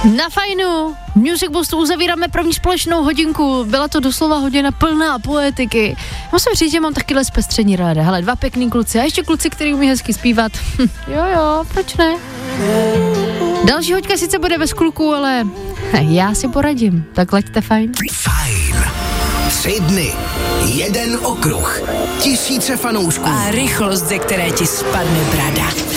Na Fajnu Music Boostu uzavíráme první společnou hodinku. Byla to doslova hodina plná poetiky. Musím říct, že mám takyhle zpestření ráda. Hele, 2 pěkný kluci a ještě kluci, který umí hezky zpívat. Jo, proč ne? Další hoďka sice bude bez kluků, ale já si poradím. Tak laďte Fajn. Fajn. 3 dny, 1 okruh, 1000 fanoušků. A rychlost, ze které ti spadne brada.